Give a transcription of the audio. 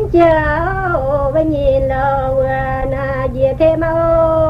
cháu bên nhìn lâu na dìa thêm ô